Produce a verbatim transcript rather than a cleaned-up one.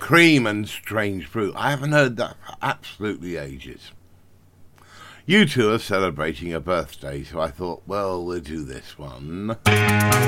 Cream and Strange Fruit. I haven't heard that for absolutely ages. U two are celebrating a birthday, so I thought, well, we'll do this one.